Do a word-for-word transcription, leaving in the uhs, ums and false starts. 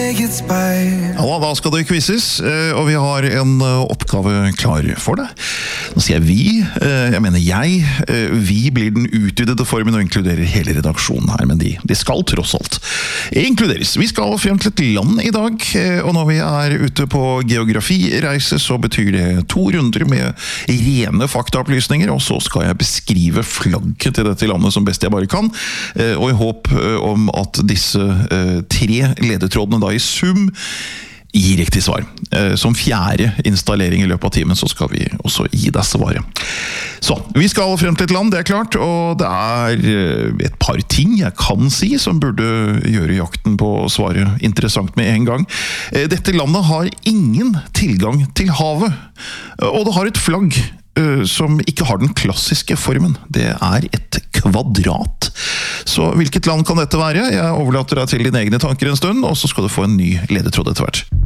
Ja, da skal det quizzes, og vi har en oppgave klar for deg. Nå sier jeg vi, jeg mener jeg. Vi blir den utvidede formen og inkluderer hele redaksjonen her, men de, de skal tross alt inkluderes. Vi skal frem til et land i dag, og når vi er ute på geografireise, så betyr det to runder med rene faktaopplysninger, og så skal jeg beskrive flagget til dette landet som best jeg bare kan, og i håp om at disse tre ledetrådene da i sum gi riktig svar. Som fjerde installering i løpet av timen så skal vi også gi deg svaret. Så, vi skal frem til et land, det er klart, og det er et par ting jeg kan si som burde gjøre jakten på svaret interessant med en gang. Dette landet har ingen tilgang til havet, og det har et flagg som ikke har den klassiske formen. Det er et kvadrat. Så hvilket land kan dette være? Jeg overlater deg til dine egne tanker en stund, og så skal du få en ny ledetråd etter hvert.